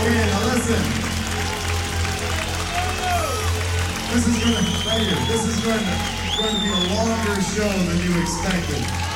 yeah, now listen. This is going to be a longer show than you expected.